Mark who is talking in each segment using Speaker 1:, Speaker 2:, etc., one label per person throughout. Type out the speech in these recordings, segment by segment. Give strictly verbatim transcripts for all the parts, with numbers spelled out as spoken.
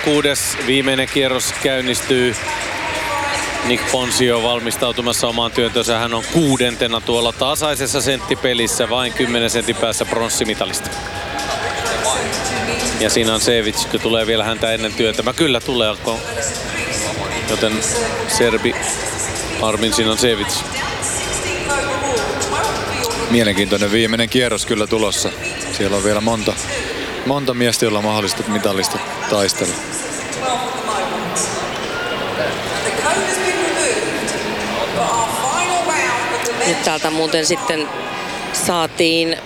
Speaker 1: kuudes viimeinen kierros käynnistyy. Nick Bonzio valmistautumassa omaan työntönsä. Hän on kuudentena tuolla tasaisessa senttipelissä, vain kymmenen sentin päässä pronssimitalista. Ja Sinansevic tulee vielä häntä ennen työntämä. Kyllä tulee, alko. Joten serbi Armin Sinansevic.
Speaker 2: Mielenkiintoinen viimeinen kierros kyllä tulossa. Siellä on vielä monta, monta miestä, jolla on mahdollista mitallista taistella.
Speaker 3: Nyt täältä muuten sitten saatiin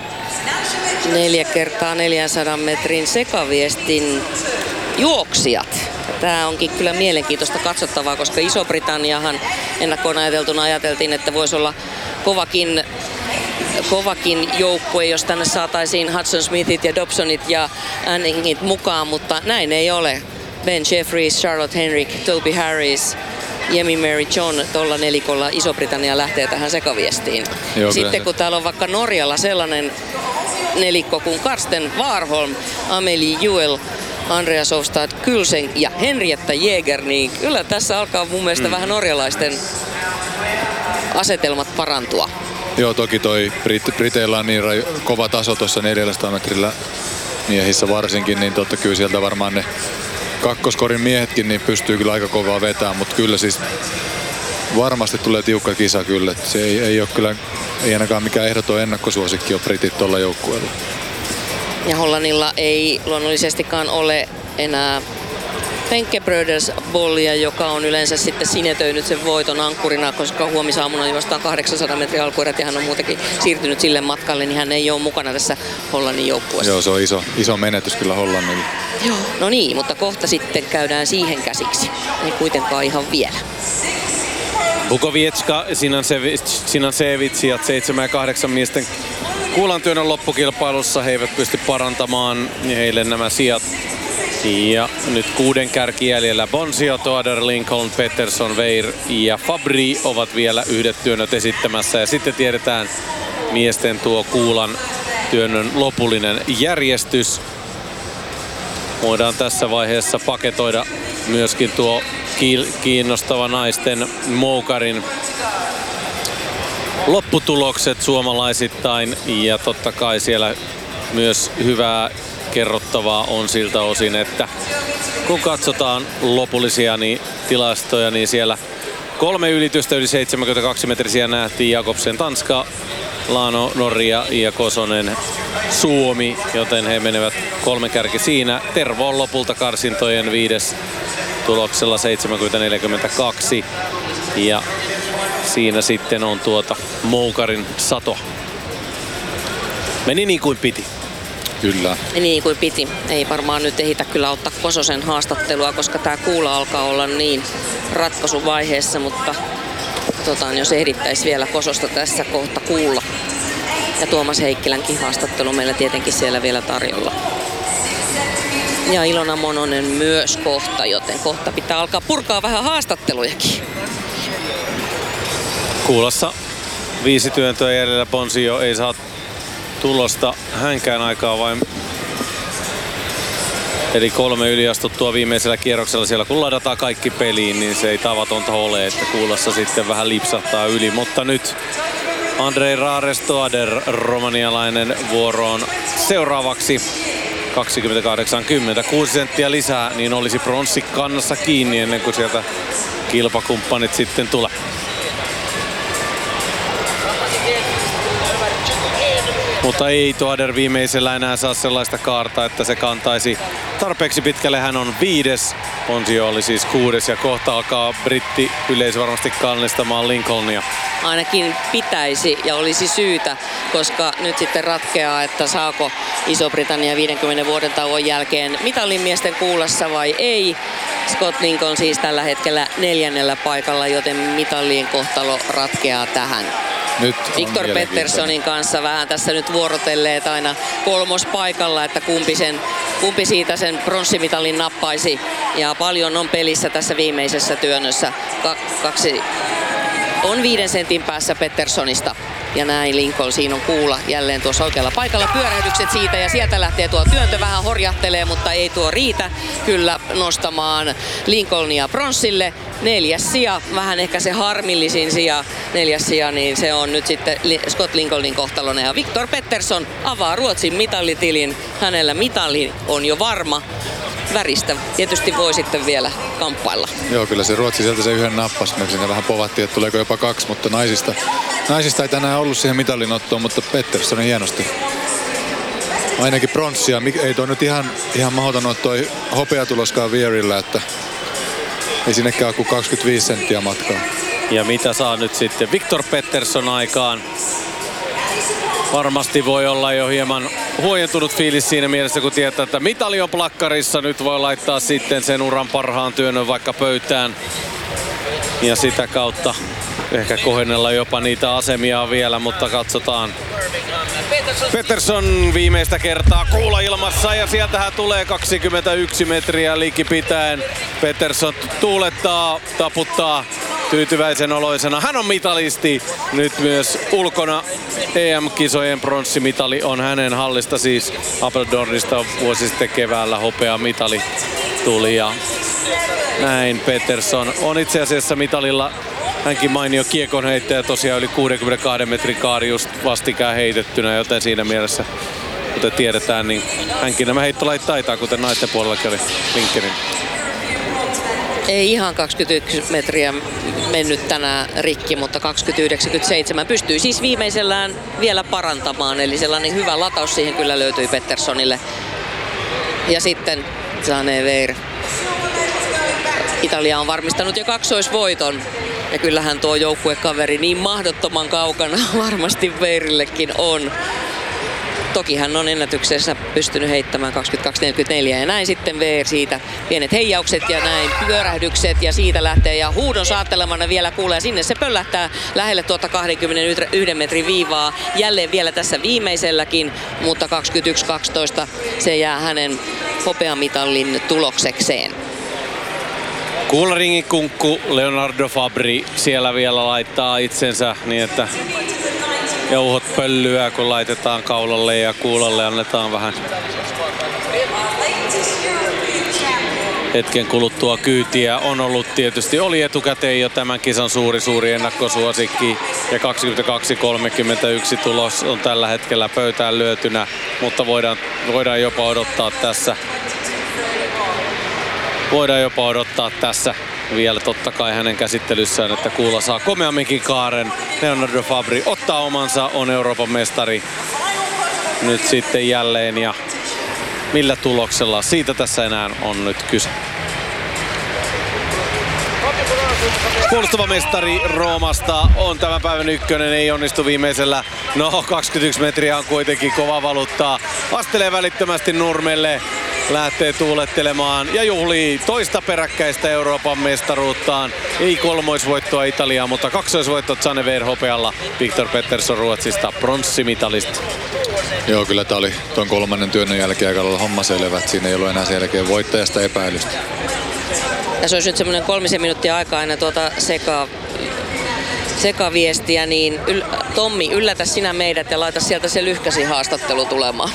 Speaker 3: neljä kertaa neljänsadan metrin sekaviestin juoksijat. Tämä onkin kyllä mielenkiintoista katsottavaa, koska Iso-Britanniahan ennakkoon ajateltuna ajateltiin, että voisi olla kovakin, kovakin joukkue, jos tänne saataisiin Hudson Smithit ja Dobsonit ja Anningit mukaan, mutta näin ei ole. Ben Jeffries, Charlotte Henrik, Toby Harris, Yemi Mary John tuolla nelikolla Iso-Britannia lähtee tähän sekaviestiin. Joo, sitten kun täällä on vaikka Norjalla sellainen nelikko kuin Karsten Warholm, Amelie Juel, Andreas Ovstad Kylsen ja Henrietta Jäger, niin kyllä tässä alkaa mun mielestä mm. vähän norjalaisten asetelmat parantua.
Speaker 2: Joo, toki toi Brit- Briteillä on niin raju, kova taso tuossa neljäsataa metrillä miehissä varsinkin, niin totta kyllä sieltä varmaan ne kakkoskorin miehetkin niin pystyy kyllä aika kovaa vetämään, mutta kyllä siis varmasti tulee tiukka kisa kyllä. Se ei, ei ole kyllä, ei ainakaan mikään ehdoton ennakkosuosikki ole britit tuolla joukkueella.
Speaker 3: Ja Hollannilla ei luonnollisestikaan ole enää Fenke Brothers Bollia, joka on yleensä sitten sinetöinyt sen voiton ankkurina, koska huomisaamuna juostaan kahdeksansadan metrin alkuerät ja hän on muutenkin siirtynyt sille matkalle, niin hän ei ole mukana tässä Hollannin joukkueessa.
Speaker 2: Joo, se on iso, iso menetys kyllä Hollannille.
Speaker 3: Joo, no niin, mutta kohta sitten käydään siihen käsiksi. Ei kuitenkaan ihan vielä.
Speaker 1: Bukovietska, Sinansevic ja seitsemän ja kahdeksan miesten kuulantyönnön loppukilpailussa. He eivät pysty parantamaan heille nämä sijat. Ja nyt kuuden kärki jäljellä. Bonzio, Toader, Lincoln, Pettersson, Weir ja Fabri ovat vielä yhdet työnnöt esittämässä. Ja sitten tiedetään miesten tuo kuulan työnnön lopullinen järjestys. Voidaan tässä vaiheessa paketoida myöskin tuo kiinnostava naisten moukarin lopputulokset suomalaisittain. Ja totta kai siellä myös hyvää kerrottavaa on siltä osin, että kun katsotaan lopullisia niin tilastoja, niin siellä kolme ylitystä yli seitsemänkymmentäkaksi metrisiä nähtiin. Jakobsen Tanska, Lano Norja ja Kosonen Suomi, joten he menevät kolme kärki siinä. Tervo on lopulta karsintojen viides tuloksella seitsemänkymmentä neljäkymmentäkaksi ja siinä sitten on tuota moukarin sato. Meni niin kuin piti.
Speaker 2: Kyllä.
Speaker 3: Niin kuin piti. Ei varmaan nyt ehitä kyllä ottaa Kososen haastattelua, koska tämä kuula alkaa olla niin ratkaisuvaiheessa, mutta katsotaan, jos ehdittäisi vielä Kososta tässä kohta kuulla. Ja Tuomas Heikkilänkin haastattelu meillä tietenkin siellä vielä tarjolla. Ja Ilona Mononen myös kohta, joten kohta pitää alkaa purkaa vähän haastattelujakin.
Speaker 1: Kuulassa viisi työntöä jäljellä. Bonzio ei saa tulosta hänkään aikaa vain. Eli kolme yliastuttua viimeisellä kierroksella siellä. Kun ladataan kaikki peliin, niin se ei tavatonta ole, että kuulassa sitten vähän lipsahtaa yli. Mutta nyt Andrei Rares-Toader, romanialainen, vuoroon seuraavaksi. kaksikymmentä kahdeksankymmentä, kuusi senttiä lisää, niin olisi pronssi kannassa kiinni ennen kuin sieltä kilpakumppanit sitten tulee. Mutta ei Toader viimeisellä enää saa sellaista kaarta, että se kantaisi tarpeeksi pitkälle. Hän on viides, Bonzio oli siis kuudes ja kohta alkaa britti yleisö varmasti kallistamaan Lincolnia.
Speaker 3: Ainakin pitäisi ja olisi syytä, koska nyt sitten ratkeaa, että saako Iso-Britannia viidenkymmenen vuoden tauon jälkeen mitallin miesten kuulassa vai ei. Scott Lincoln siis tällä hetkellä neljännellä paikalla, joten mitallien kohtalo ratkeaa tähän.
Speaker 2: Nyt
Speaker 3: Victor Petterssonin kanssa vähän tässä nyt vuorotelleet aina kolmospaikalla, että kumpi, sen, kumpi siitä sen pronssimitalin nappaisi. Ja paljon on pelissä tässä viimeisessä työnnössä. Ka- kaksi on viiden sentin päässä Petterssonista. Ja näin Lincoln, siinä on Kuula jälleen tuossa oikealla paikalla. Pyörähdykset siitä ja sieltä lähtee tuo työntö, vähän horjahtelee, mutta ei tuo riitä kyllä nostamaan Lincolnia pronssille. Neljäs sija, vähän ehkä se harmillisin sija, neljäs sija, niin se on nyt sitten Scott Lincolnin kohtalona. Ja Victor Pettersson avaa Ruotsin mitalitilin. Hänellä mitali on jo varma. Väristä tietysti voi sitten vielä kamppailla.
Speaker 2: Joo, kyllä se Ruotsi sieltä se yhden nappasi. Me siinä vähän povattiin, että tuleeko jopa kaksi, mutta naisista, naisista ei tänään ollut siihen mitalinottoon, mutta Pettersson hienosti. Ainakin pronssia. Ei toi nyt ihan, ihan mahdoton ole toi hopeatuloskaan Vierillä, että ei sinnekään ole kuin kaksikymmentäviisi senttiä matkaa.
Speaker 1: Ja mitä saa nyt sitten Victor Pettersson aikaan? Varmasti voi olla jo hieman huojentunut fiilis siinä mielessä, kun tietää, että mitali on plakkarissa. Nyt voi laittaa sitten sen uran parhaan työnnön vaikka pöytään. Ja sitä kautta ehkä kohennella jopa niitä asemia vielä, mutta katsotaan. Pettersson viimeistä kertaa Kuula ilmassa ja sieltähän tulee kaksikymmentäyksi metriä likipitäen. Pettersson tuulettaa, taputtaa tyytyväisen oloisena. Hän on mitalisti nyt myös ulkona. E M-kisojen pronssimitali on hänen hallista, siis Apeldoornista vuosi sitten keväällä hopea mitali tuli ja näin Pettersson on itse asiassa mitalilla. Hänkin mainio kiekonheittäjä, tosiaan yli kuudenkymmenenkahden metrin kaari just vastikään heitettynä, joten siinä mielessä, kuten tiedetään, niin hänkin nämä heittolait taitaa, kuten naisten puolella kävi Linkkenin.
Speaker 3: Ei ihan kaksikymmentäyksi metriä mennyt tänään rikki, mutta kaksikymmentä yhdeksänkymmentäseitsemän pystyy siis viimeisellään vielä parantamaan, eli sellainen hyvä lataus siihen kyllä löytyi Petterssonille. Ja sitten Zane Weir. Italia on varmistanut jo kaksoisvoiton. Ja kyllähän tuo joukkuekaveri niin mahdottoman kaukana varmasti Weirillekin on. Toki hän on ennätyksessä pystynyt heittämään kaksikymmentäkaksi neljäkymmentäneljä ja näin sitten Weir siitä pienet heijaukset ja näin pyörähdykset ja siitä lähtee ja huudon saattelemana vielä kuulee sinne se pöllähtää lähelle tuota kaksikymmentäyksi metrin viivaa jälleen vielä tässä viimeiselläkin, mutta kaksikymmentäyksi kaksitoista se jää hänen hopeamitalin tuloksekseen.
Speaker 1: Kuularingin kunkku Leonardo Fabri siellä vielä laittaa itsensä niin, että jauhot pöllyä, kun laitetaan kaulalle ja kuulalle annetaan vähän hetken kuluttua kyytiä. On ollut tietysti, oli etukäteen jo tämän kisan suuri suuri ennakkosuosikki ja kaksikymmentäkaksi kolmekymmentäyksi tulos on tällä hetkellä pöytään lyötynä, mutta voidaan, voidaan jopa odottaa tässä Voidaan jopa odottaa tässä vielä totta kai hänen käsittelyssään, että Kuula saa komeamminkin kaaren. Leonardo Fabri ottaa omansa, on Euroopan mestari nyt sitten jälleen ja millä tuloksella siitä tässä enää on nyt kyse. Puolustava mestari Roomasta on tämän päivän ykkönen, ei onnistu viimeisellä. No kaksikymmentäyksi metriä on kuitenkin kova valuttaa. Vastelee välittömästi nurmelle. Lähtee tuulettelemaan ja juhlii toista peräkkäistä Euroopan mestaruuttaan. Ei kolmoisvoittoa Italiaa, mutta kaksoisvoitto Zane Weir hopealla. Victor Pettersson Ruotsista pronssimitalista.
Speaker 2: Joo, kyllä tää oli tuon kolmannen työnnön jälkeen aika lailla homma selvä. Siinä ei ollut enää sen jälkeen voittajasta epäilystä.
Speaker 3: Tässä olisi nyt semmoinen kolmisen minuuttia aikaa aina tuota seka, sekaviestiä, niin yl, Tommi, yllätä sinä meidät ja laita sieltä se lyhkäsi haastattelu tulemaan.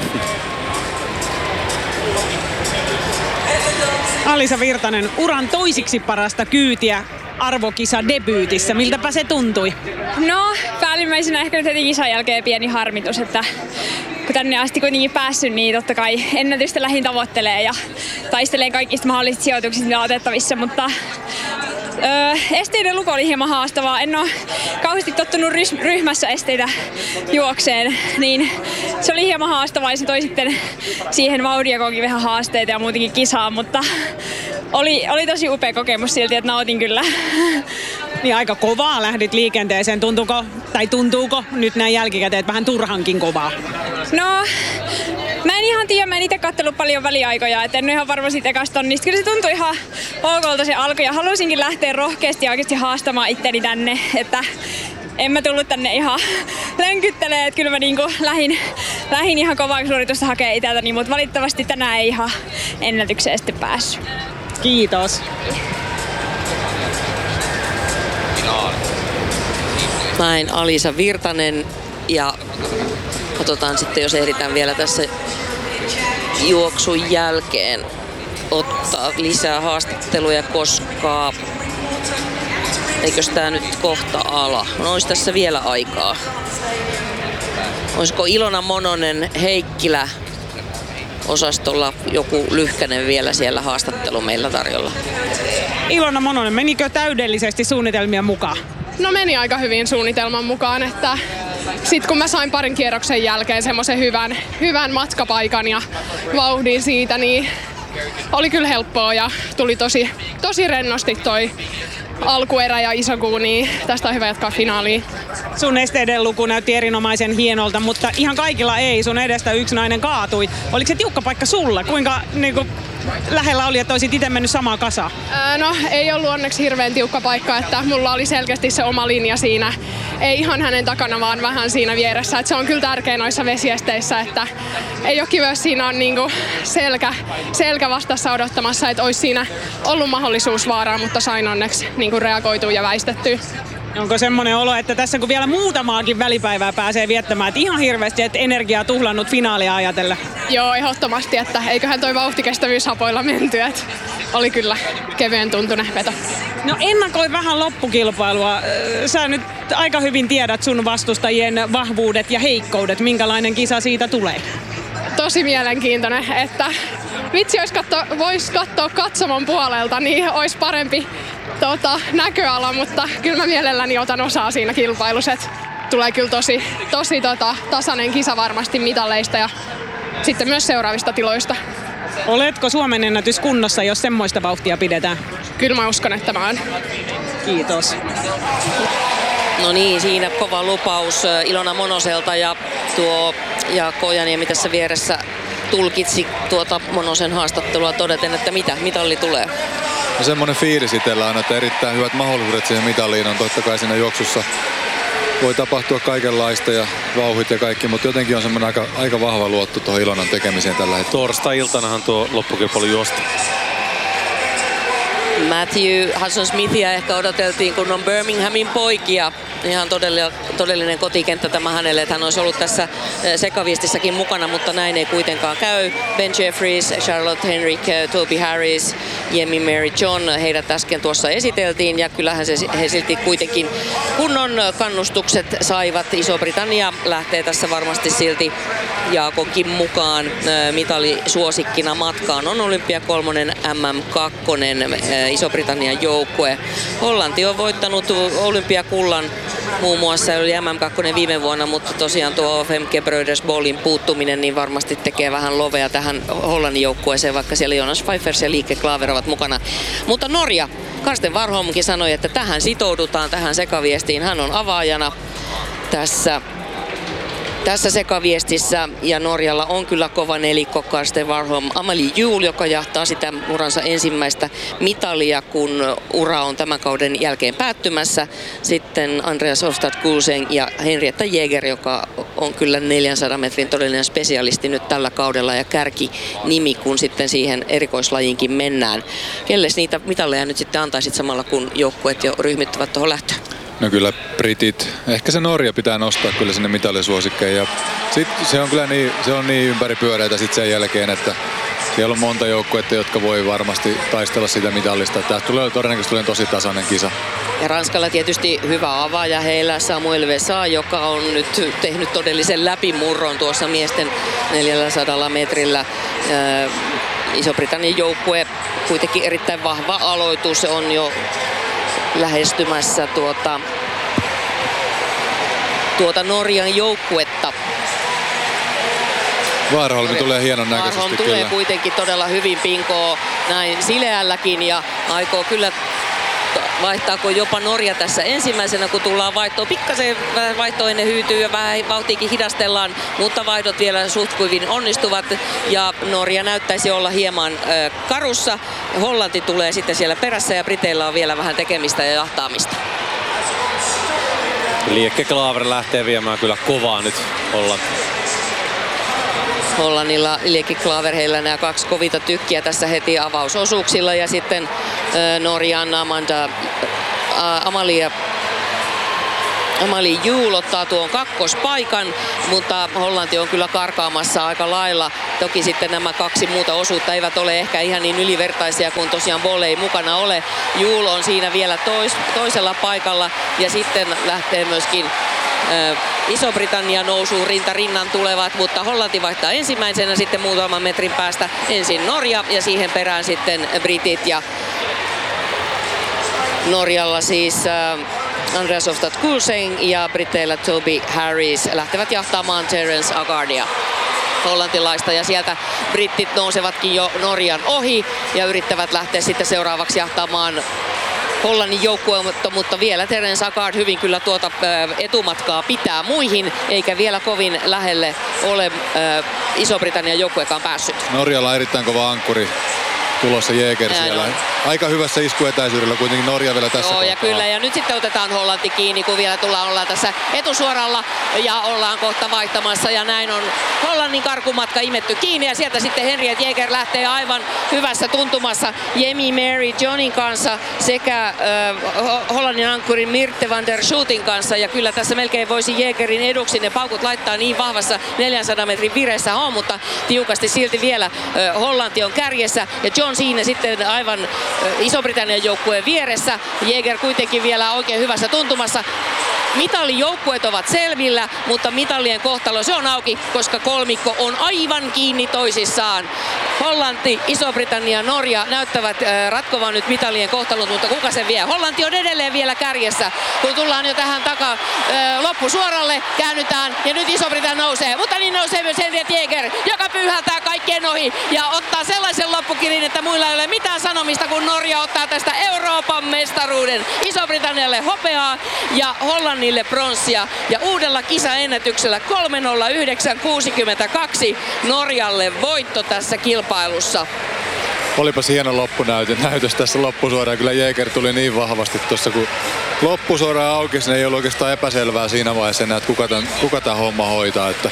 Speaker 4: Alisa Virtanen, uran toisiksi parasta kyytiä arvokisa debyytissä. Miltäpä se tuntui?
Speaker 5: No, päällimmäisenä ehkä nyt heti kisan jälkeen pieni harmitus, että kun tänne asti kuitenkin päässyt, niin totta kai ennätystä lähin tavoittelee ja taistelee kaikista mahdollisista sijoituksista, mitä on otettavissa, mutta öö, esteiden luku oli hieman haastavaa. En ole kauheasti tottunut ryhmässä esteitä juokseen, niin se oli hieman haastavaa ja se toi sitten siihen vauhdiakoonkin vähän haasteita ja muutenkin kisaan, mutta oli, oli tosi upea kokemus silti, että nautin kyllä.
Speaker 4: Niin aika kovaa lähdit liikenteeseen. Tuntuuko, tai tuntuuko nyt näin jälkikäteen, että vähän turhankin kovaa?
Speaker 5: No, mä en ihan tiedä, mä en itse katsellut paljon väliaikoja, et en ole ihan varma siitä ekasta tonnista. Kyllä se tuntui ihan okolta se alku ja halusinkin lähteä rohkeasti ja oikeasti haastamaan itteni tänne, että en mä tullut tänne ihan lönkyttelemään, että kyllä mä niinku lähin, lähin ihan kovaa suoritusta hakee itseltäni, mutta valitettavasti tänään ei ihan ennätykseen sitten päässyt.
Speaker 4: Kiitos.
Speaker 3: Näin Alisa Virtanen ja katsotaan sitten, jos ehditään vielä tässä juoksun jälkeen ottaa lisää haastatteluja, koska eikös tää nyt kohta ala? No ois tässä vielä aikaa. Olisiko Ilona Mononen, Heikkilä osastolla joku lyhkänen vielä siellä haastattelu meillä tarjolla?
Speaker 4: Ilona Mononen, menikö täydellisesti suunnitelmien mukaan?
Speaker 6: No meni aika hyvin suunnitelman mukaan, että sit kun mä sain parin kierroksen jälkeen semmoisen hyvän, hyvän matkapaikan ja vauhdin siitä, niin oli kyllä helppoa ja tuli tosi, tosi rennosti toi alkuerä ja iso kuu, niin tästä on hyvä jatkaa finaaliin.
Speaker 4: Sun esteiden luku näytti erinomaisen hienolta, mutta ihan kaikilla ei. Sun edestä yksi nainen kaatui. Oliko se tiukka paikka sulla? Kuinka niin kuin, lähellä oli, että olisit itse mennyt samaan kasaan?
Speaker 6: Ää, no ei ollut onneksi hirveän tiukka paikka, että mulla oli selkeästi se oma linja siinä. Ei ihan hänen takana, vaan vähän siinä vieressä. Et se on kyllä tärkeä noissa vesiesteissä, että ei ole kiva, jos siinä on niinku selkä, selkä vastassa odottamassa, että olisi siinä ollut mahdollisuus vaaraa, mutta sain onneksi niinku reagoitua ja väistettyä.
Speaker 4: Onko semmoinen olo, että tässä kun vielä muutamaakin välipäivää pääsee viettämään, että ihan hirveästi et energiaa tuhlannut finaalia ajatella?
Speaker 6: Joo, ehdottomasti, että eiköhän toi vauhtikestävyyshapoilla menty, että oli kyllä kevyen tuntunen veto.
Speaker 4: No ennakoi vähän loppukilpailua. Sä nyt aika hyvin tiedät sun vastustajien vahvuudet ja heikkoudet. Minkälainen kisa siitä tulee?
Speaker 6: Tosi mielenkiintoinen, että vitsi, jos katso, vois katsoa katsomon puolelta, niin olisi parempi tota, näköala, mutta kyllä mä mielelläni otan osaa siinä kilpailussa. Et tulee kyllä tosi, tosi tota, tasainen kisa varmasti mitalleista ja sitten myös seuraavista tiloista.
Speaker 4: Oletko Suomen ennätys kunnossa, jos semmoista vauhtia pidetään?
Speaker 6: Kyllä mä uskon, että mä oon.
Speaker 4: Kiitos.
Speaker 3: No niin, siinä kova lupaus Ilona Monoselta ja tuo ja Kojaniemi tässä vieressä tulkitsi tuota Monosen haastattelua todeten, että mitä, mitalli tulee.
Speaker 2: No semmoinen fiilis itsellä on, että erittäin hyvät mahdollisuudet siihen mitaliin on totta kai siinä juoksussa. Voi tapahtua kaikenlaista ja vauhit ja kaikki, mutta jotenkin on semmoinen aika, aika vahva luotto tuohon Ilonan tekemiseen tällä hetkellä.
Speaker 1: Torstai-iltanahan tuo loppukilpailu juosta.
Speaker 3: Matthew Hudson-Smithia ehkä odoteltiin, kun on Birminghamin poikia. Ihan todellinen, todellinen kotikenttä tämä hänelle, että hän olisi ollut tässä sekaviestissäkin mukana, mutta näin ei kuitenkaan käy. Ben Jeffries, Charlotte Henrique, Toby Harris, Yemi Mary John, heidät äsken tuossa esiteltiin ja kyllähän se, he silti kuitenkin kunnon kannustukset saivat. Iso-Britannia lähtee tässä varmasti silti Jaakonkin mukaan mitalisuosikkina matkaan. On olympiakolmonen, M M kaksi, Iso-Britannian joukkue. Hollanti on voittanut olympiakullan muun muassa, oli M M kaksi viime vuonna, mutta tosiaan tuo Femke Breuders-Bollin puuttuminen niin varmasti tekee vähän lovea tähän Hollannin joukkueeseen, vaikka siellä Jonas Pfeiffers ja Liike Klaver ovat mukana. Mutta Norja, Karsten Warholmkin sanoi, että tähän sitoudutaan, tähän sekaviestiin. Hän on avaajana tässä Tässä sekaviestissä ja Norjalla on kyllä kova nelikko Karsten Warholm, Amalie Juul, joka jahtaa sitä uransa ensimmäistä mitalia, kun ura on tämän kauden jälkeen päättymässä. Sitten Andreas Hofstad-Gulseng ja Henrietta Jäger, joka on kyllä neljänsadan metrin todellinen spesialisti nyt tällä kaudella ja kärki nimi, kun sitten siihen erikoislajiinkin mennään. Kelles niitä mitalleja nyt sitten antaisit samalla, kun joukkueet jo ryhmittyvät tuohon lähtöön?
Speaker 2: No kyllä britit, ehkä se Norja pitää nostaa kyllä sinne mitalisuosikkeen ja sit se on kyllä niin, se on niin ympäripyöreitä sit sen jälkeen, että siellä on monta joukkuetta, jotka voi varmasti taistella sitä mitallista. Tää tulee todennäköisesti tulee tosi tasainen kisa.
Speaker 3: Ja Ranskalla tietysti hyvä avaaja heillä Samuel Vesa, joka on nyt tehnyt todellisen läpimurron tuossa miesten neljäsataa metrillä. Iso-Britannian joukkue kuitenkin erittäin vahva aloitus on jo lähestymässä tuota, tuota Norjan joukkuetta.
Speaker 2: Warholm tulee hienon näköisesti.
Speaker 3: Warholm tulee
Speaker 2: kyllä.
Speaker 3: kuitenkin todella hyvin pinkoo näin sileälläkin ja aikoo kyllä vaihtaako jopa Norja tässä ensimmäisenä, kun tullaan vaihtoon. Pikkasen vaihto ennen hyytyy ja vähän vauhtiikin hidastellaan, mutta vaihdot vielä suht kuivin onnistuvat ja Norja näyttäisi olla hieman äh, karussa. Hollanti tulee sitten siellä perässä ja Briteillä on vielä vähän tekemistä ja jahtaamista.
Speaker 1: Liike Klaver lähtee viemään kyllä kovaa nyt Hollanti.
Speaker 3: Hollannilla Lieke Klaver, heillä nämä kaksi kovita tykkiä tässä heti avausosuuksilla ja sitten äh, Norjan Amanda, äh, Amalia Amalie Juul ottaa tuon kakkospaikan, mutta Hollanti on kyllä karkaamassa aika lailla. Toki sitten nämä kaksi muuta osuutta eivät ole ehkä ihan niin ylivertaisia, kun tosiaan Bol ei mukana ole. Juul on siinä vielä tois, toisella paikalla ja sitten lähtee myöskin äh, Iso-Britannia nousuun, rinta rinnan tulevat, mutta Hollanti vaihtaa ensimmäisenä sitten muutaman metrin päästä ensin Norja ja siihen perään sitten britit ja Norjalla siis äh, Andreas Ofstad Kulseng ja briteillä Toby Harris lähtevät jahtaamaan Terence Agardia hollantilaista ja sieltä brittit nousevatkin jo Norjan ohi ja yrittävät lähteä sitten seuraavaksi jahtaamaan Hollannin joukkue, mutta, mutta vielä Terence Agard hyvin kyllä tuota etumatkaa pitää muihin, eikä vielä kovin lähelle ole äh, Iso-Britannian joukkuekaan päässyt.
Speaker 2: Norjalla on erittäin kova ankkuri tulossa Jäger siellä. Aika hyvässä iskuetäisyydellä kuitenkin Norja vielä tässä
Speaker 3: Joo,
Speaker 2: kohtaa.
Speaker 3: ja kyllä, ja nyt sitten otetaan Hollanti kiinni, kun vielä tullaan, ollaan tässä etusuoralla ja ollaan kohta vaihtamassa ja näin on Hollannin karkumatka imetty kiinni ja sieltä sitten Henriette Jäger lähtee aivan hyvässä tuntumassa Jemi Mary Johnin kanssa sekä äh, Hollannin ankkurin Mirte van der Schootin kanssa ja kyllä tässä melkein voisi Jägerin eduksi ne paukut laittaa niin vahvassa neljänsadan metrin vireessä on, mutta tiukasti silti vielä äh, Hollanti on kärjessä ja John siinä sitten aivan äh, Iso-Britannian joukkueen vieressä. Jäger kuitenkin vielä oikein hyvässä tuntumassa. Mitalijoukkueet ovat selvillä, mutta mitalien kohtalo se on auki, koska kolmikko on aivan kiinni toisissaan. Hollanti, Iso-Britannia, Norja näyttävät äh, ratkovan nyt mitalien kohtalon, mutta kuka sen vie? Hollanti on edelleen vielä kärjessä, kun tullaan jo tähän taka äh, loppusuoralle, käännytään ja nyt Iso-Britannia nousee, mutta niin nousee myös Henriette Jäger, joka pyyhältää kaikkien ohi ja ottaa sellaisen loppukirin, että muilla ei ole mitään sanomista, kun Norja ottaa tästä Euroopan mestaruuden. Iso-Britannialle hopeaa ja Hollannille pronssia ja uudella kisaennätyksellä kolme nolla yhdeksän kuusikymmentäkaksi Norjalle voitto tässä kilpailussa.
Speaker 2: Olipas hieno loppunäytös näytös tässä loppusuoraan. Kyllä Jäger tuli niin vahvasti tuossa, kun loppusuoraan aukesi, niin ei ollut oikeastaan epäselvää siinä vaiheessa enää, että kuka tämän, kuka tämän homma hoitaa. Että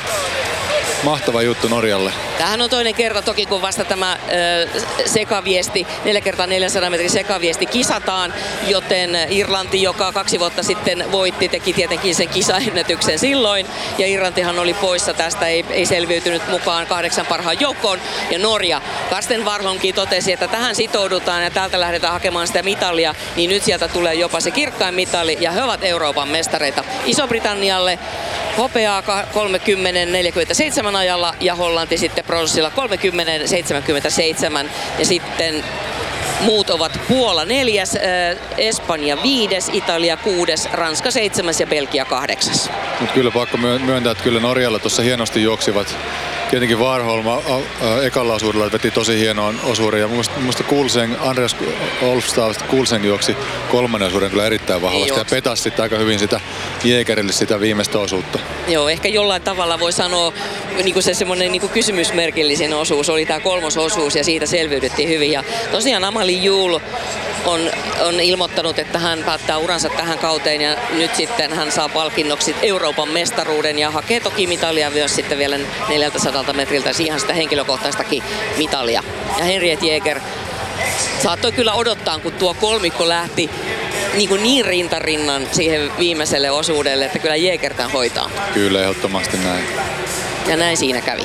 Speaker 2: mahtava juttu Norjalle.
Speaker 3: Tämähän on toinen kerta toki, kun vasta tämä ö, sekaviesti, neljä kertaa neljänsadan metrin sekaviesti kisataan, joten Irlanti, joka kaksi vuotta sitten voitti, teki tietenkin sen kisaennätyksen silloin, ja Irlantihan oli poissa tästä, ei, ei selviytynyt mukaan kahdeksan parhaan joukkoon, ja Norja. Karsten Warholmkin totesi, että tähän sitoudutaan ja täältä lähdetään hakemaan sitä mitalia, niin nyt sieltä tulee jopa se kirkkain mitali, ja he ovat Euroopan mestareita. Iso-Britannialle hopeaa kolmekymmentä neljäkymmentäseitsemän ajalla ja Hollanti sitten pronssilla kolmekymmentä seitsemänkymmentäseitsemän ja sitten muut ovat Puola neljäs, äh, Espanja viides, Italia kuudes, Ranska seitsemäs ja Belgia kahdeksas.
Speaker 2: Mut kyllä pakko myöntää, että kyllä Norjalla tuossa hienosti juoksivat. Tietenkin Warholm ekalla osuudella veti tosi hienoon osuuden ja mun mielestä Kulseng, Andreas Olfstad Kulseng juoksi kolmannen osuuden kyllä erittäin vahvasti Juoks. ja petasi sitten aika hyvin sitä Jägerille sitä viimeistä osuutta.
Speaker 3: Joo, ehkä jollain tavalla voi sanoa niin se semmoinen niin kysymysmerkillisin osuus oli tämä kolmososuus ja siitä selviydyttiin hyvin. Ja tosiaan Amalie Juul on, on ilmoittanut, että hän päättää uransa tähän kauteen ja nyt sitten hän saa palkinnoksi Euroopan mestaruuden ja hakee toki mitalia myös sitten vielä neljältäsadalta metriltä, ihan sitä henkilökohtaistakin mitalia. Ja Henriette Jäger saattoi kyllä odottaa, kun tuo kolmikko lähti niin, kuin niin rintarinnan siihen viimeiselle osuudelle, että kyllä Jäger tämän hoitaa.
Speaker 2: Kyllä, ehdottomasti näin.
Speaker 3: Ja näin siinä kävi.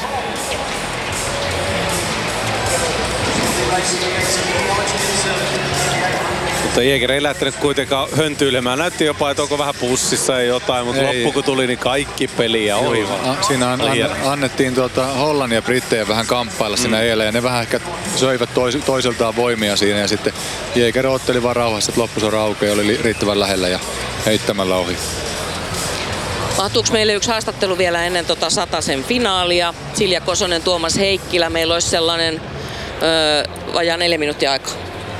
Speaker 1: Mutta Jäger ei lähtenyt kuitenkaan höntyilemään. Näytti jopa, että onko vähän pussissa ja jotain, mutta ei. Loppu kun tuli, niin kaikki peli ja ohi.
Speaker 2: Siinä an, an, annettiin tuota Hollannin ja Brittejä vähän kamppailla mm. siinä eilen ja ne vähän ehkä söivät tois, toiseltaan voimia siinä ja sitten Jäger otteli vaan rauhassa, että loppusuora aukeaa oli riittävän lähellä ja heittämällä ohi.
Speaker 3: Mahtuuko meille yksi haastattelu vielä ennen tota satasen finaalia? Silja Kosonen, Tuomas Heikkilä. Meillä olisi sellainen öö, vajaa neljä minuuttia aikaa.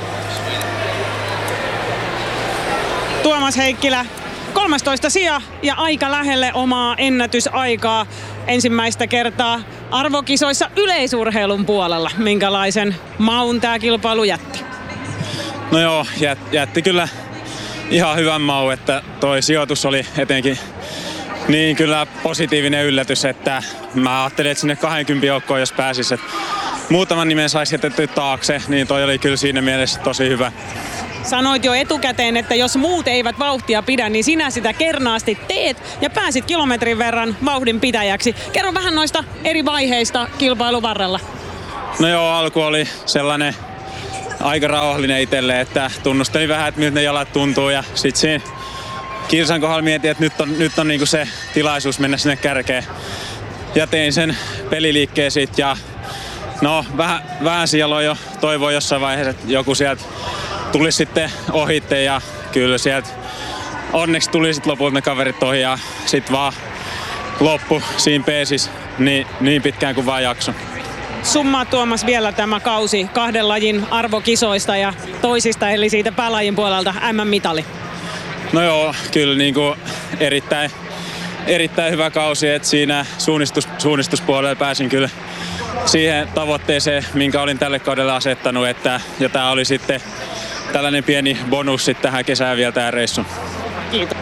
Speaker 4: Tuomas Heikkilä, kolmastoista sija ja aika lähelle omaa ennätysaikaa ensimmäistä kertaa arvokisoissa yleisurheilun puolella. Minkälaisen maun tämä kilpailu jätti?
Speaker 7: No joo, jät, jätti kyllä ihan hyvän maun, että toi sijoitus oli etenkin niin kyllä positiivinen yllätys, että mä ajattelin, että sinne kaksikymmentä joukkoon jos pääsis, että muutaman nimen saisi jätetty taakse, niin toi oli kyllä siinä mielessä tosi hyvä.
Speaker 4: Sanoit jo etukäteen, että jos muut eivät vauhtia pidä, niin sinä sitä kernaasti teet ja pääsit kilometrin verran vauhdin pitäjäksi. Kerro vähän noista eri vaiheista kilpailun varrella.
Speaker 7: No joo, alku oli sellainen aika rauhallinen itselle, että tunnustelin vähän, että miltä ne jalat tuntuu ja sit siinä kilsan kohdalla mietin, että nyt on, nyt on niinku se tilaisuus mennä sinne kärkeen. Ja tein sen peliliikkeen sit ja no vähän, vähän siellä on jo toivoa jossain vaiheessa, että joku sieltä tuli sitten ohitte ja kyllä sieltä onneksi tuli sitten lopulta ne kaverit ohi ja sit vaan loppu siinä peesis niin, niin pitkään kuin vaan jakso.
Speaker 4: Summaa Tuomas vielä tämä kausi kahden lajin arvokisoista ja toisista, eli siitä päälajin puolelta M M-mitali.
Speaker 7: No joo, kyllä niin kuin erittäin, erittäin hyvä kausi, että siinä suunnistus, suunnistuspuolella pääsin kyllä siihen tavoitteeseen, minkä olin tälle kaudelle asettanut, että, ja tämä oli sitten tällainen pieni bonus sitten tähän kesään vielä tämä reissu.
Speaker 4: Kiitos.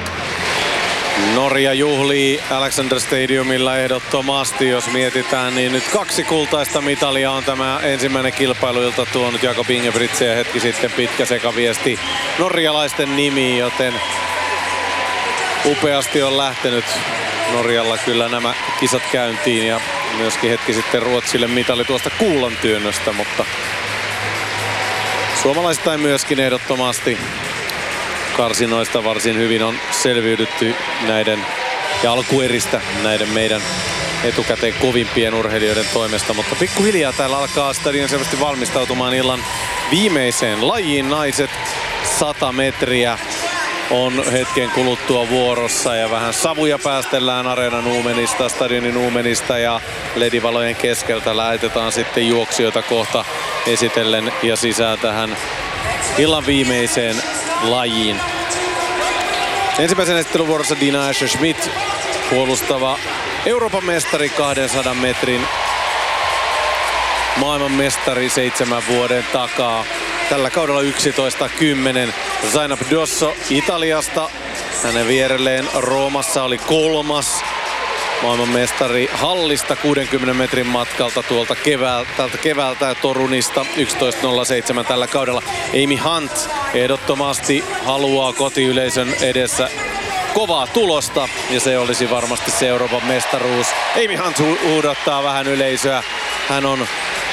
Speaker 1: Norja juhlii Alexander Stadiumilla ehdottomasti, jos mietitään, niin nyt kaksi kultaista mitalia on tämä ensimmäinen kilpailuilta tuonut Jakob Ingebrigtsen ja hetki sitten pitkä sekaviesti norjalaisten nimiin, joten upeasti on lähtenyt Norjalla kyllä nämä kisat käyntiin ja myöskin hetki sitten Ruotsille mitali tuosta kuulantyönnöstä, mutta suomalaisittain myöskin ehdottomasti karsinoista varsin hyvin on selviydytty näiden ja alkueristä näiden meidän etukäteen kovimpien urheilijoiden toimesta, mutta pikkuhiljaa täällä alkaa stadion selvästi valmistautumaan illan viimeiseen lajiin. Naiset sata metriä on hetken kuluttua vuorossa ja vähän savuja päästellään areenan Nuumenista, stadionin Nuumenista ja ledivalojen keskeltä lähetetään sitten juoksijoita kohta esitellen ja sisään tähän illan viimeiseen lajiin. Ensimmäisen esitteluvuorossa Dina Asher-Smith, puolustava Euroopan mestari kahdensadan metrin maailmanmestari seitsemän vuoden takaa. Tällä kaudella yksitoista kymmenen. Zainab Dosso Italiasta. Hänen vierelleen Roomassa oli kolmas maailmanmestari hallista kuudenkymmenen metrin matkalta tuolta keväältä, tältä keväältä ja Torunista yksitoista nolla seitsemän tällä kaudella. Amy Hunt ehdottomasti haluaa kotiyleisön edessä kovaa tulosta ja se olisi varmasti se Euroopan mestaruus. Amy Hunt hu- huudottaa vähän yleisöä. Hän on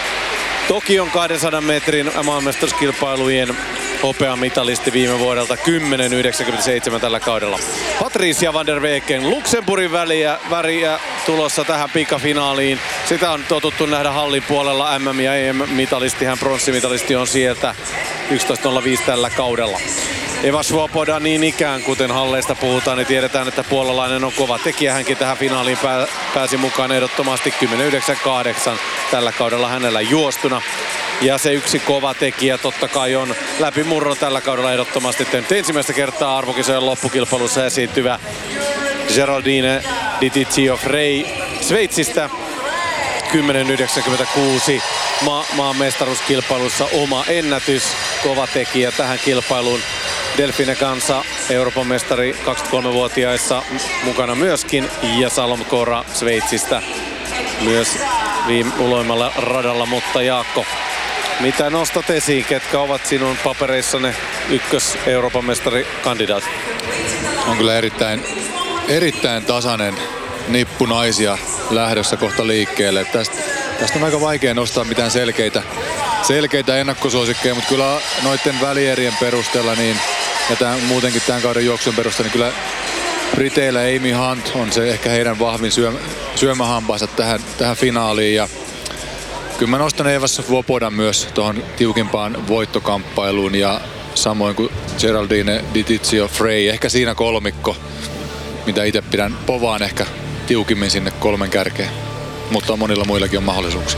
Speaker 1: Tokion kahdensadan metrin maailmanmestaruuskilpailujen hopeamitalisti viime vuodelta kymmenen yhdeksänkymmentäseitsemän tällä kaudella. Patricia van der Weken Luxemburgin väliä, väriä tulossa tähän pikafinaaliin. Sitä on totuttu nähdä hallin puolella. M M- ja E M-mitalisti, hän pronssimitalisti on sieltä yksitoista nolla viisi tällä kaudella. Eva Svoboda niin ikään, kuten halleista puhutaan, niin tiedetään, että puolalainen on kova tekijä. Hänkin tähän finaaliin pää, pääsi mukaan ehdottomasti kymmenen yhdeksän kahdeksan tällä kaudella hänellä juostuna. Ja se yksi kova tekijä totta kai on läpimurron tällä kaudella ehdottomasti tehnyt ensimmäistä kertaa arvokisojen loppukilpailussa esiintyvä Geraldine Di Frey Sveitsistä. kymmenen yhdeksänkymmentäkuusi Ma- maan mestaruuskilpailussa oma ennätys, kova tekijä tähän kilpailuun. Delfine Kansa, Euroopan mestari kaksikymmentäkolmevuotiaissa mukana myöskin, ja Salom Kora Sveitsistä myös viime uloimmalla radalla, mutta Jaakko, mitä nostat esiin, ketkä ovat sinun papereissanne ykkös Euroopan mestarikandidaatit?
Speaker 2: On kyllä erittäin, erittäin tasainen nippu naisia lähdössä kohta liikkeelle. Tästä, tästä on aika vaikea nostaa mitään selkeitä, selkeitä ennakkosuosikkeja, mutta kyllä noiden välierien perusteella niin, ja tämän, muutenkin tämän kauden juoksun perusteella, niin kyllä Briteillä Amy Hunt on se ehkä heidän vahvin syö, syömähampaansa tähän, tähän finaaliin. Ja kyllä mä nostan Eva Svobodan myös tuohon tiukimpaan voittokamppailuun ja samoin kuin Geraldine Di Frey. Ehkä siinä kolmikko, mitä itse pidän povaan ehkä tiukimmin sinne kolmen kärkeen. Mutta monilla muillakin on mahdollisuuksia.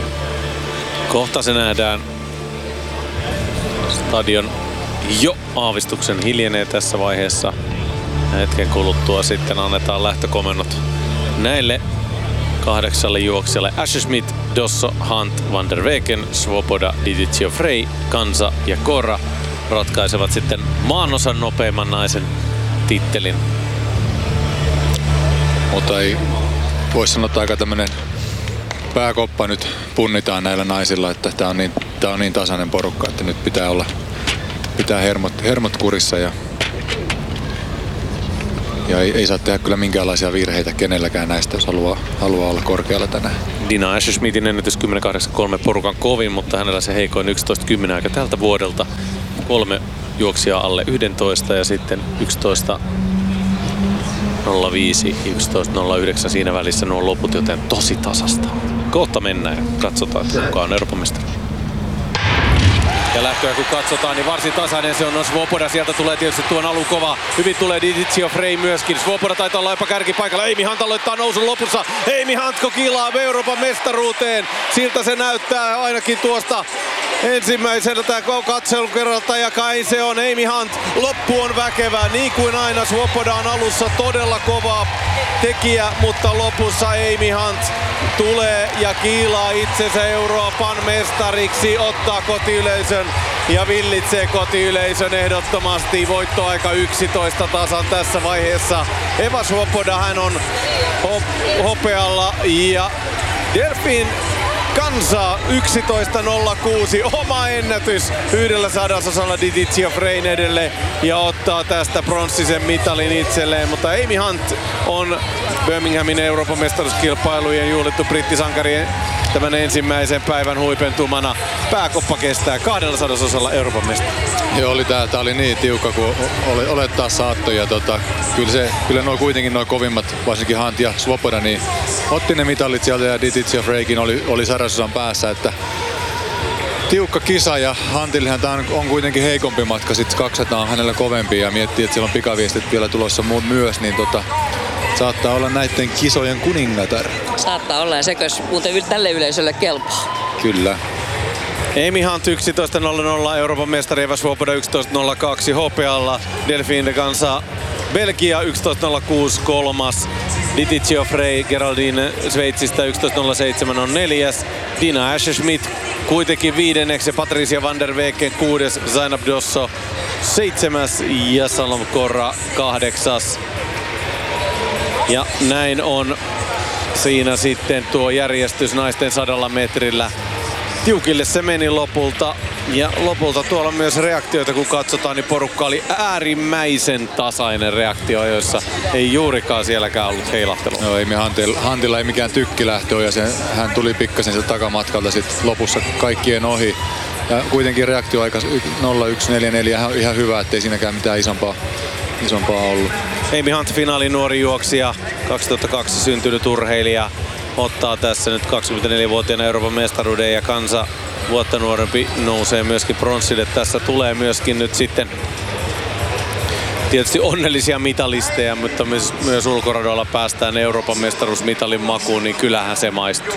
Speaker 1: Kohta se nähdään. Stadion jo aavistuksen hiljenee tässä vaiheessa. Hetken kuluttua sitten annetaan lähtökomennot näille kahdeksalle juoksijalle. Asher-Smith, Dosso, Hunt, van der Weken, Svoboda, Di Frey, Kansa ja Kora ratkaisevat sitten maanosan nopeimman naisen tittelin.
Speaker 2: Mutta ei voisi sanoa, että aika tämmönen pääkoppa nyt punnitaan näillä naisilla, että tää on niin, tää on niin tasainen porukka, että nyt pitää olla, pitää hermot, hermot kurissa ja, ja ei, ei saa tehdä kyllä minkäänlaisia virheitä kenelläkään näistä, jos haluaa, haluaa olla korkealla tänään.
Speaker 1: Dina Asher-Smithin ennätys kymmenen kahdeksankymmentäkolme porukan kovin, mutta hänellä se heikoin yksitoista kymmenen aika tältä vuodelta. Kolme juoksia alle yksitoista ja sitten yksitoista nolla viisi, yksitoista nolla yhdeksän siinä välissä nuo loput, joten tosi tasasta. Kohta mennään ja katsotaan, että kuka on Euroopan mestari. Ja lähtöä kun katsotaan, niin varsin tasainen se on. Svoboda sieltä tulee tietysti tuon alun kova. Hyvin tulee Didizio Frey myöskin. Svoboda taitaa olla jopa kärkipaikalla. Amy Hunt aloittaa nousun lopussa. Amy Hunt kilaa Euroopan mestaruuteen. Siltä se näyttää ainakin tuosta ensimmäiseltä katselun kerralta. Ja kai se on Amy Hunt. Loppu on väkevää. Niin kuin aina Svoboda on alussa todella kova tekijä, mutta lopussa Amy Hunt tulee ja kiilaa itsensä Euroopan mestariksi, ottaa kotiyleisön ja villitsee kotiyleisön ehdottomasti. Voittoaika yksitoista tasan tässä vaiheessa. Eva Svoboda, hän on hop- hopealla ja Delfin Kansa yksitoista nolla kuusi, oma ennätys yhdellä sadasosalla Didizio Freyn edelle ja ottaa tästä pronssisen mitalin itselleen, mutta Amy Hunt on Birminghamin Euroopan mestaruuskilpailujen juhlittu brittisankari tämän ensimmäisen päivän huipentumana. Pääkoppa kestää kahdella sadasosalla Euroopan mestari.
Speaker 2: Joo, oli tää, tää oli niin tiukka kuin ole, olettaa saattoi ja tota, kyllä, se, kyllä nuo kuitenkin nuo kovimmat, varsinkin Hunt ja Svoboda, niin otti ne mitalit sieltä ja Didizio Freykin oli, oli sadasosan päässä, että tiukka kisa ja Huntillehän tää on, on kuitenkin heikompi matka, sit kaksisataa on hänellä kovempi ja miettii, että siellä on pikaviestit vielä tulossa muut myös, niin tota, saattaa olla näiden kisojen kuningatar.
Speaker 3: Saattaa olla ja sekös muuten tälle yleisölle kelpaa.
Speaker 2: Kyllä.
Speaker 1: Amy Hunt yksitoista nolla nolla Euroopan mestari, Eva Svoboda yksitoista nolla kaksi hopealla. Delfin Kansa Belgia yksitoista nolla kuusi kolmas. Didizio Frey Geraldine Sveitsistä yksitoista nolla seitsemän on neljäs. Dina Asher-Smith kuitenkin viidenneksi. Patricia van der Weken kuudes. Zainab Dosso seitsemäs ja Salom Korra kahdeksas. Ja näin on siinä sitten tuo järjestys naisten sadalla metrillä. Tiukille se meni lopulta ja lopulta tuolla myös reaktioita kun katsotaan, niin porukka oli äärimmäisen tasainen reaktio, joissa ei juurikaan sielläkään ollut heilahtelua.
Speaker 2: No, Amy Huntilla, Huntilla ei mikään tykkilähtö ja se, hän tuli pikkasen sieltä takamatkalta sit lopussa kaikkien ohi. Ja kuitenkin reaktioaika nolla yksi neljä neljä ihan, ihan hyvä, ettei siinäkään mitään isompaa, isompaa ollut.
Speaker 1: Amy Hunt finaalin nuori juoksija, kaksituhattakaksi syntynyt urheilija. Ottaa tässä nyt kaksikymmentäneljävuotiaana Euroopan mestaruuden ja Kansa vuotta nuorempi nousee myöskin pronssille. Tässä tulee myöskin nyt sitten tietysti onnellisia mitalisteja, mutta myös, myös ulkoradoilla päästään Euroopan mestaruusmitalin makuun, niin kyllähän se maistuu.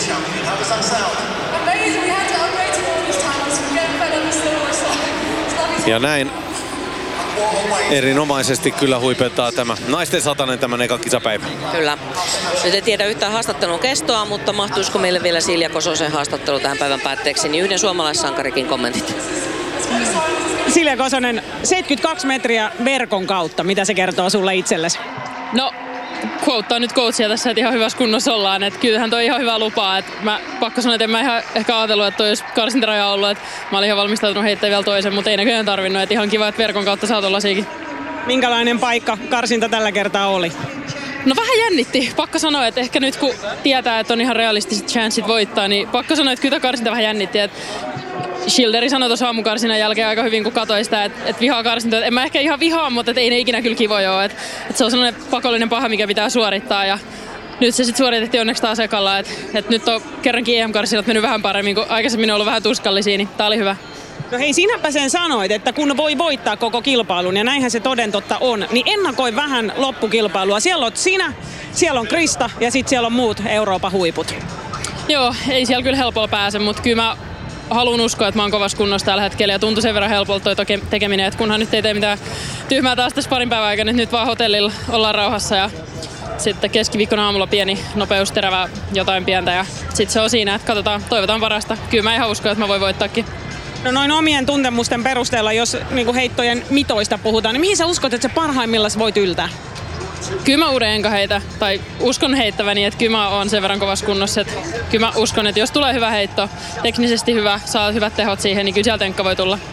Speaker 1: Ja näin erinomaisesti kyllä huipentaa tämä naisten satanen tämän eka kisapäivä.
Speaker 3: Kyllä. Nyt ei tiedä yhtään haastattelun kestoa, mutta mahtuisiko meille vielä Silja Kososen haastattelu tähän päivän päätteeksi, niin yhden suomalaissankarikin kommentit.
Speaker 4: Silja Kosonen, seitsemänkymmentäkaksi metriä verkon kautta, mitä se kertoo sulle itsellesi?
Speaker 8: No, quoteaa nyt coachia tässä, että ihan hyvässä kunnossa ollaan. Että kyllähän toi ihan hyvä lupaa. Että mä pakko sanoa, että en mä ihan ehkä ajatellut, että toi olisi karsintaraja ollut. Että mä olin ihan valmistautunut heittämään vielä toisen, mutta ei näköjään tarvinnut. Että ihan kiva, että verkon kautta saa tollasiakin.
Speaker 4: Minkälainen paikka karsinta tällä kertaa oli?
Speaker 8: No vähän jännitti. Pakko sanoa, että ehkä nyt kun tietää, että on ihan realistiset chanssit voittaa, niin pakko sanoa, että kyllä karsinta vähän jännitti. Että Schilderi sanoi tuossa aamukarsinnan jälkeen aika hyvin, kun katsoi sitä, että, että vihaa karsintoja. En mä ehkä ihan vihaa, mutta että ei ne ikinä kyllä kivoja ole. Että, että se on sellainen pakollinen paha, mikä pitää suorittaa. Ja nyt se sitten suoritettiin onneksi taas ekalla. Että, että nyt on kerrankin E M-karsinnat mennyt vähän paremmin, kun aikaisemmin on ollut vähän tuskallisia, niin tää oli hyvä.
Speaker 4: No hei, sinäpä sen sanoit, että kun voi voittaa koko kilpailun, ja näinhän se toden totta on, niin ennakoi vähän loppukilpailua. Siellä on sinä, siellä on Krista ja sitten siellä on muut Euroopan huiput.
Speaker 8: Joo, ei siellä kyllä helpolla pääse, mutta kyllä mä haluan uskoa, että mä oon kovassa kunnossa tällä hetkellä ja tuntui sen verran helpolta toi tekeminen, että kunhan nyt ei tee mitään tyhmää taas tässä parin päivän aikana, nyt vaan hotellilla ollaan rauhassa ja sitten keskiviikkona aamulla pieni nopeusterävä jotain pientä ja sitten se on siinä, että katsotaan, toivotaan parasta. Kyllä mä ihan uskon, että mä voin voittaakin.
Speaker 4: No noin omien tuntemusten perusteella, jos niin heittojen mitoista puhutaan, niin mihin sä uskot, että sä parhaimmillaan voit yltää?
Speaker 8: Kyllä mä uuden enkä heitä, tai uskon heittäväni, että kyllä mä oon sen verran kovassa kunnossa, että kyllä mä uskon, että jos tulee hyvä heitto, teknisesti hyvä, saa hyvät tehot siihen, niin kyllä sieltä enkka voi tulla.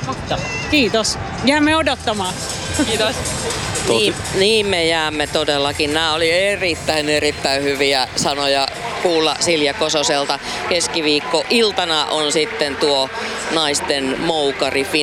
Speaker 4: Kiitos. Jäämme odottamaan.
Speaker 8: Kiitos.
Speaker 3: Niin, niin me jäämme todellakin. Nämä oli erittäin erittäin hyviä sanoja kuulla Silja Kososelta. Keskiviikko iltana on sitten tuo naisten moukari